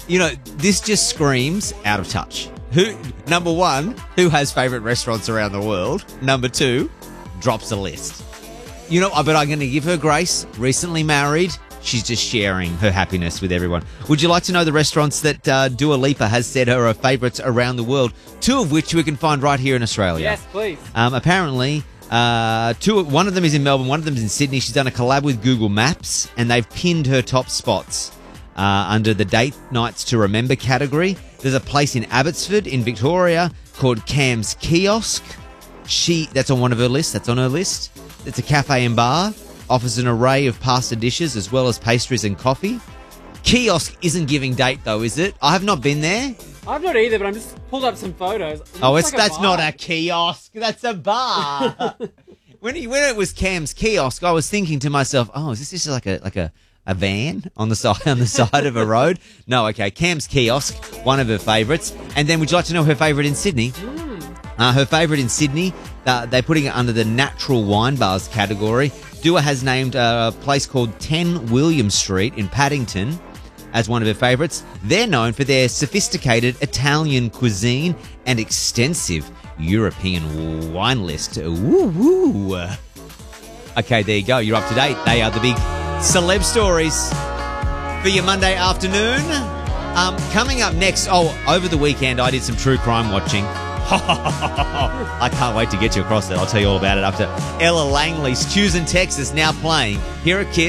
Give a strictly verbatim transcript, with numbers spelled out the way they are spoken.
You know, this just screams out of touch. Who, number one, who has favourite restaurants around the world? Number two, drops a list. You know, but I'm going to give her grace. Recently married. She's just sharing her happiness with everyone. Would you like to know the restaurants that uh, Dua Lipa has said are her favourites around the world? Two of which we can find right here in Australia. Yes, please. Um, apparently, uh, two. One of them is in Melbourne. One of them is in Sydney. She's done a collab with Google Maps, and they've pinned her top spots uh, under the Date Nights to Remember category. There's a place in Abbotsford in Victoria called Cam's Kiosk. She that's on one of her lists. That's on her list. It's a cafe and bar. Offers an array of pasta dishes as well as pastries and coffee. Kiosk isn't giving date though, is it? I have not been there. I've not either, but I'm just pulled up some photos. It Oh, looks it's like a that's bar. not a kiosk. That's a bar. when he, when it was Cam's Kiosk, I was thinking to myself, "Oh, is this just like a like a, a van on the side on the side of a road?" No, okay. Cam's Kiosk, one of her favourites. And then, would you like to know her favourite in Sydney? Mm. Uh, her favourite in Sydney. Uh, they're putting it under the natural wine bars category. Dua has named a place called ten William Street in Paddington as one of her favourites. They're known for their sophisticated Italian cuisine and extensive European wine list. Woo woo. Okay, there you go. You're up to date. They are the big celeb stories for your Monday afternoon. Um, coming up next, oh, over the weekend I did some true crime watching. I can't wait to get you across that. I'll tell you all about it after Ella Langley's Choosing Texas now playing here at Kiss.